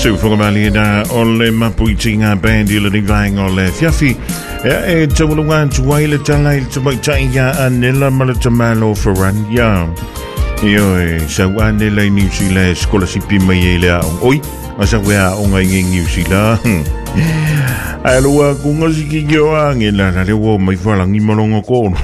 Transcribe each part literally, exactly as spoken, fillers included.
So whakamali na ole mapuiti ngā bandi le ni vaing ole fiafi. E te mulunga tuwaile talai te maitai ia anela mala te malo wharan ia. Ioi, sa wane lai New Zealand skola sipi mai e lea oi, a sa wea o ngai ngi New Zealand. Ai loa kunga siki kio a nge la na lewo mai whalangi malonga kono.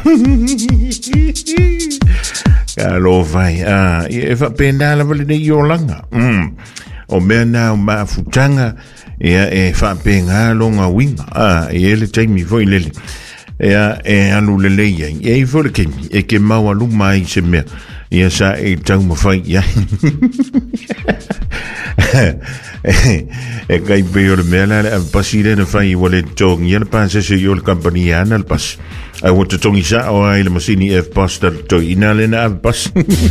Ka lo vai, ah, e wha penda la vale nei o langa. O mea nā o maa futanga, ea e wha penga longa winga, ah, e ele taimi foi lele. Ea e anu lele iai, e i fole kemi, e ke maua luma i se mea. Ia sa e tau mawhai ia. E kai pe o le mea la le pasi le na whai wale tongi ia le pasa se i o le company ana le pas. Ai wata tongi sa o ai le masini e pasta to ina le na pas.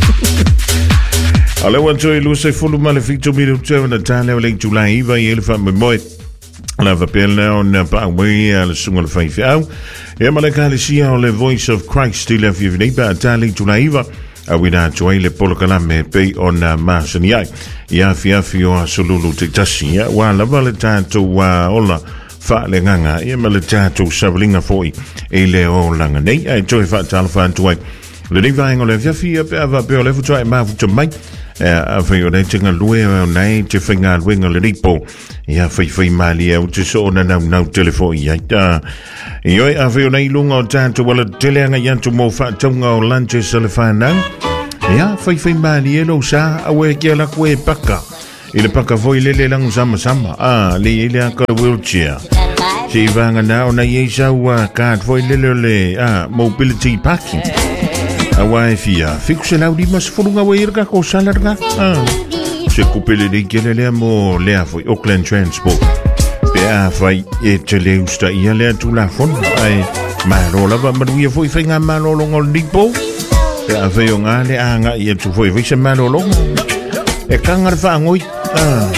Ale wanto i lusa i fulu ma le fito mi ruteo na tale o le July iwa i ele wha me moe. La vapela o na pa wei a le sunga le whai fiau. E ma le ka le sia o le Voice of Christ i le fiavinei pa tale July iwa. A wina tuai le polo kalame pei o na masani ai. Ia fiafi o a sululu te tasi. Ia wa lava le tātou wa ola wha le nganga. Ia ma le tātou sawalinga foi e le o langa nei. Ai toi wha tala wha tuai. Le nei vaenga le fiafi a pe ava pe o le futua e mafuta mai. A whai o nei tinga lue o nei te whainga luenga le ripo. Ia whai whai mali e o te so na nau nau telefoi. Ia ta. Ioi a whai o nei lunga o tātou wala teleanga iantu mō wha taunga o lante sa le whanau. Ia whai whai mali e lo sa a we kia la kue paka. I le paka voi lele langu sama sama. Ah, le ile a ka wheelchair. Si vanga na o na iei sa ua kaat voi lele le ah, mobility parking. A wae fia, fiku se lau di mas furunga wa irga ko salarga. Ah, se kupele de kele lea mo lea foi Auckland Transport. Pe a whai e te leusta ia lea tu la fon. Ai, marola va maruia foi whainga malolongo nipo. Pe a whai o ngā le anga ia tu foi vise malolongo. E kangar wha ngoi. Ah,